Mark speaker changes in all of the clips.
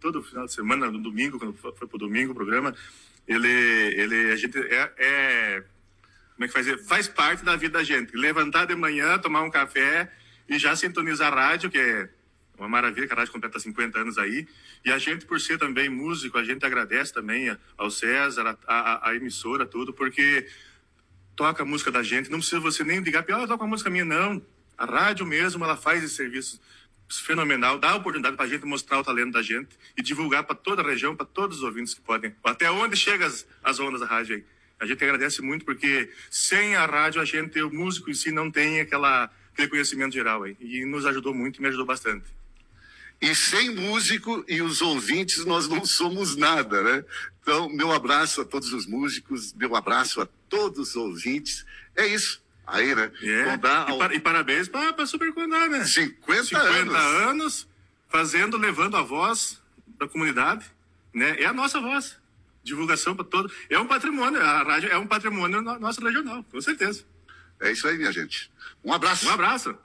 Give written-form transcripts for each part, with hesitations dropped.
Speaker 1: todo final de semana, no domingo, quando foi pro domingo o programa, a gente como é que faz parte da vida da gente. Levantar de manhã, tomar um café e já sintonizar a rádio, que é uma maravilha, que a rádio completa 50 anos aí. E a gente, por ser também músico, a gente agradece também ao César, a emissora, tudo, porque toca a música da gente. Não precisa você nem ligar, toca a música minha, não. A rádio mesmo, ela faz esse serviço fenomenal, dá a oportunidade para a gente mostrar o talento da gente e divulgar para toda a região, para todos os ouvintes que podem, até onde chega as ondas da rádio aí. A gente agradece muito, porque sem a rádio, o músico em si não tem aquele conhecimento geral aí. E nos ajudou muito e me ajudou bastante.
Speaker 2: E sem músico e os ouvintes, nós não somos nada, né? Então, meu abraço a todos os músicos, meu abraço a todos os ouvintes. É isso. Aí, né?
Speaker 1: E parabéns para Super Condá, né?
Speaker 2: 50
Speaker 1: anos levando a voz da comunidade, né? É a nossa voz. Divulgação para todo. É um patrimônio, a rádio é um patrimônio nosso regional, com certeza.
Speaker 2: É isso aí, minha gente. Um abraço.
Speaker 1: Um abraço.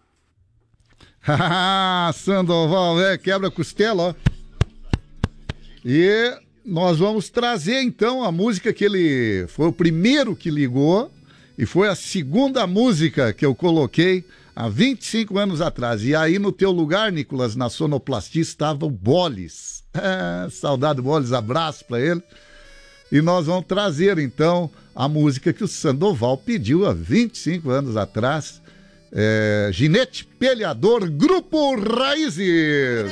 Speaker 3: Sandoval, quebra costela, ó. E nós vamos trazer então a música que ele foi o primeiro que ligou e foi a segunda música que eu coloquei há 25 anos atrás. E aí no teu lugar, Nicolas, na sonoplastia estava o Bolis. Saudade do Bolis, abraço pra ele. E nós vamos trazer então a música que o Sandoval pediu há 25 anos atrás. Ginete Peleador, Grupo Raízes.